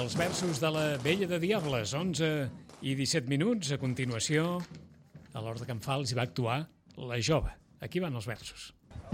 els versos de la Vella de Diables, 11 i 17 minuts. A continuació, a l'Hort de Can Fals hi va actuar la Jove. Aquí van els versos.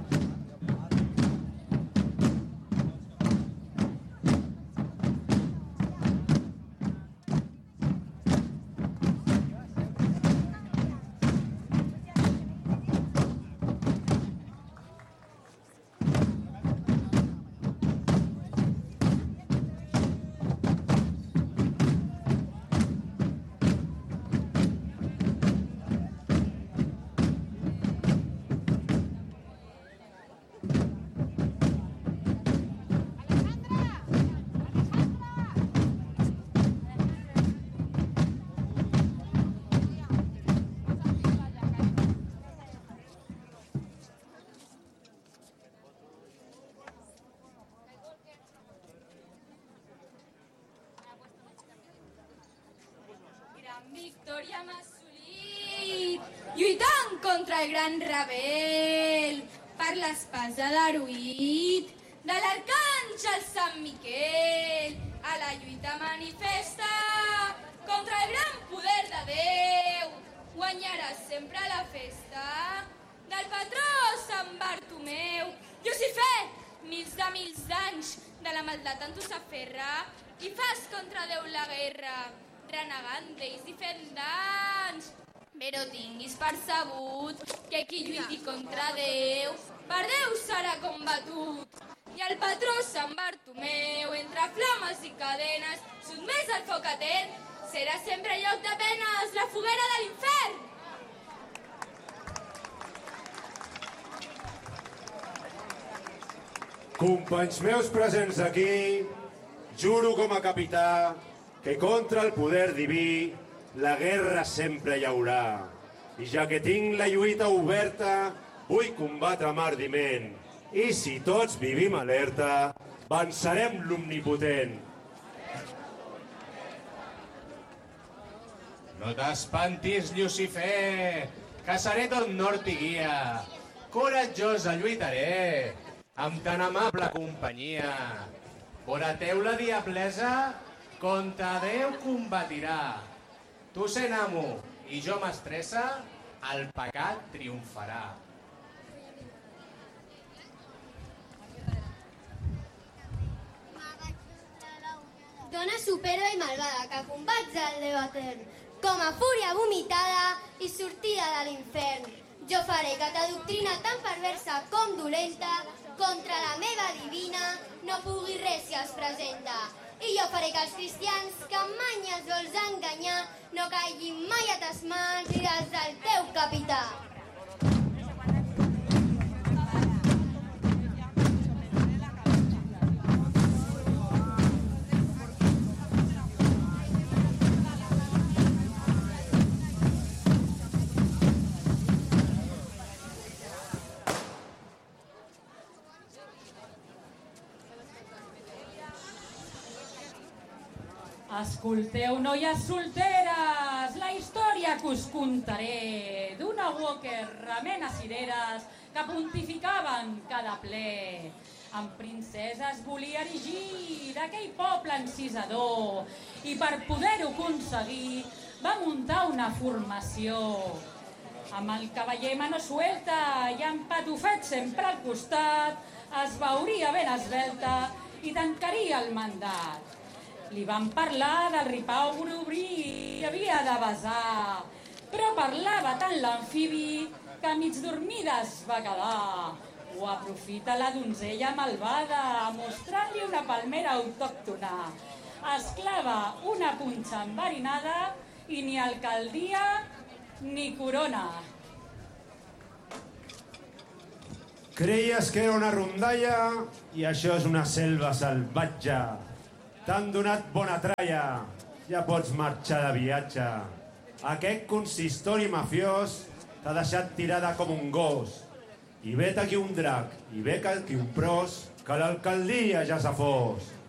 Victòria hem assolit, lluitant contra el gran rebel, per l'espasa d'Aruït, de l'arcàngel Sant Miquel, a la lluita manifesta, contra el gran poder de Déu, guanyaràs sempre la festa, del patró Sant Bartomeu. Llucifer, mils d'anys de la maldat en tu s'aferra, i fas contra Déu la guerra, renegant d'ells i fent danys. Però tinguis percebut que qui lluiti contra Déu, per Déu serà combatut. I el patró Sant Bartomeu, entre flames i cadenes, sotmès al foc etern, serà sempre lloc de penes, la foguera de l'infern. Companys meus presents aquí, juro com a capità que contra el poder diví la guerra sempre hi haurà. I ja que tinc la lluita oberta, vull combatre amb ardiment. I si tots vivim alerta, vencerem l'omnipotent. No t'espantis, Llucifer, que seré tot nord i guia. Coratjosa lluitaré, amb tan amable companyia. Vora teu la diablesa, contra Déu combatirà. Tu sent amo i jo mestressa, el pecat triomfarà. Dona supera i malvada que combats el Déu etern, com a fúria vomitada i sortida de l'infern. Jo faré que ta doctrina tan perversa com dolenta contra la meva divina no pugui res si es presenta. I jo faré que els cristians que mai els vols enganyar no caiguin mai a tes mans i des del teu capità. Escolteu, noies solteres, la història que us contaré d'una Walker remena cireres que pontificaven cada ple. Amb princeses volia erigir d'aquell poble encisador i per poder-ho aconseguir va muntar una formació. Amb el cavaller mano suelta i amb patufet sempre al costat es veuria ben esvelta i tancaria el mandat. Li van parlar del ripau brobrí i havia de besar, però parlava tant l'amfibi que mig dormida es va quedar. Ho aprofita la donzella malvada, mostrant-li una palmera autòctona. Es clava una punxa enverinada i ni alcaldia ni corona. Creies que era una rondalla i això és una selva salvatge. T'han donat bona tralla, ja pots marxar de viatge. Aquest consistori mafiós t'ha deixat tirada com un gos. I vet aquí un drac, i vet aquí un pros, que l'alcaldia ja s'ha fos.